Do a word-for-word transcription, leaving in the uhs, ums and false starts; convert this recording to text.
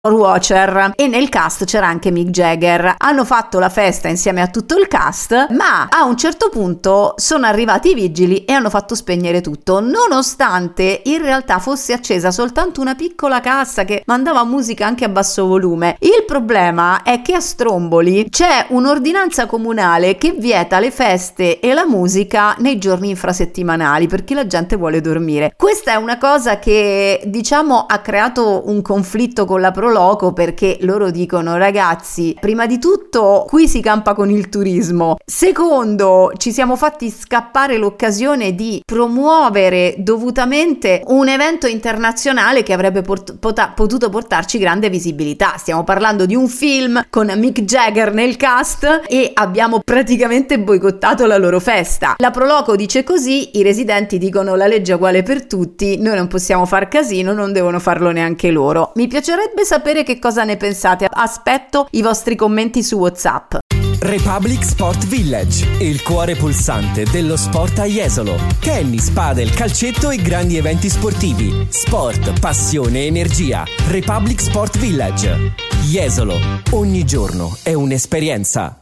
Watcher, e nel cast c'era anche Mick Jagger. Hanno fatto la festa insieme a tutto il cast, ma a un certo punto sono arrivati i vigili e hanno fatto spegnere tutto, nonostante in realtà fosse accesa soltanto una piccola cassa che mandava musica anche a basso volume. Il problema è che a Stromboli c'è un'ordinanza comunale che vieta le feste e la musica nei giorni infrasettimanali perché la gente vuole dormire. Questa è una cosa che, diciamo, ha creato un conflitto con la Pro Loco, perché loro dicono: ragazzi, prima di tutto qui si campa con il turismo, secondo ci siamo fatti scappare l'occasione di promuovere dovutamente un evento internazionale che avrebbe port- pota- potuto portarci grande visibilità. Stiamo parlando di un film con Mick Jagger nel cast e abbiamo praticamente boicottato la loro festa. La Pro Loco dice così, i residenti dicono: la legge è uguale per tutti, noi non possiamo far casino, non devono farlo neanche loro. Mi piacerebbe sapere che cosa ne pensate. Aspetto i vostri commenti su WhatsApp. Republic Sport Village, il cuore pulsante dello sport a Jesolo. Tennis, padel, calcetto e grandi eventi sportivi. Sport, passione, energia. Republic Sport Village. Jesolo, ogni giorno è un'esperienza.